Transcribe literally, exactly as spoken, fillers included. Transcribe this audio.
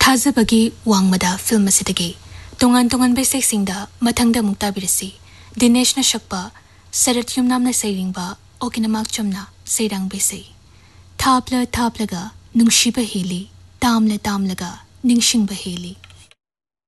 थाजबगी वांगमदा film असिदगी तोंगान तोंगान बेसेक्सिंगदा मथंगदा मुक्ता बिरसी दिनेश न शकपा सरत युमनामना सैरिंगबा ओकिनमाक चमना सैरांग बेसे थापला थापलगा नुंगशिबा हेली तामला तामलगा निंगशिंगबा हेली